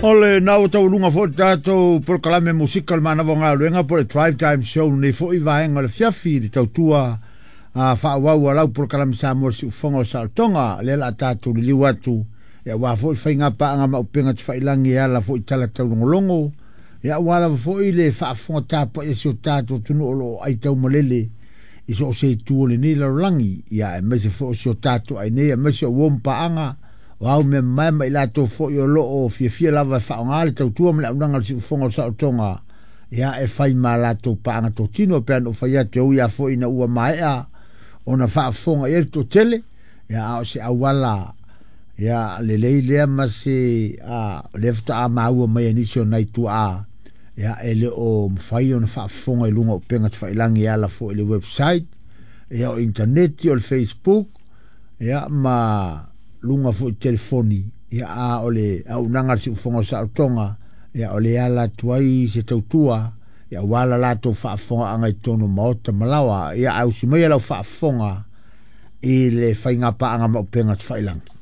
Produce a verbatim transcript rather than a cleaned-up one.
Ole nau tau lunga fo tato por kalame musical mana vonga luenga por drive time show ne fo i vaenga le fiafi di tau tua a fa wa wa lau por kalame sa mo si fongo sa tonga le la tato li watu ya wa fo fainga pa nga ma penga tfa ilangi ala fo itala tau longo ya wala fo ile fa fo tapo e si tato tunu lo ai tau molele i so se tu le ni la langi ya me se fo si tato ai ne me se wo pa anga Wau me mai mai la to fo yo lo o fie fie lava fa ngal tau tua me unanga si fongo sa tonga ya e fai ma la to pa nga to tino pe no fa ya te ya fo ina ua mai a ona fa fonga e to tele ya o se awala ya le le le ma se a left a ma ua mai ni so nai tu a ya ele o fai on fa fonga lunga pe nga fa ilangi ala fo le website ya o internet o Facebook ya ma lunga fo telefoni ya a ole au nanga si fonga sa tonga ya ole ala tuai se tautua ya wala la to fa fonga anga tono mota malawa ya au si mai la fa fonga ile fainga pa anga mo penga fa ilangi